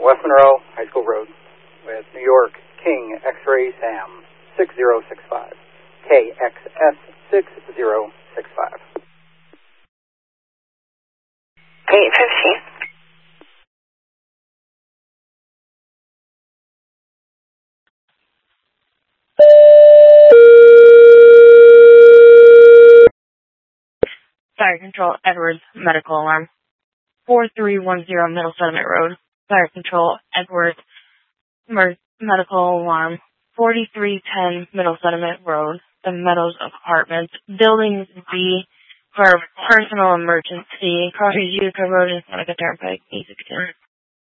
West Monroe High School Road with New York King X-Ray Sam 6065. KXS 6065. 815. Fire Control, Edwards, medical alarm. 4310 Middle Settlement Road. Fire Control, Edwards, medical alarm. 4310 Middle Settlement Road. The Meadows Apartments. Building B for personal emergency. Crossing Utica Road and Seneca Turnpike, 816.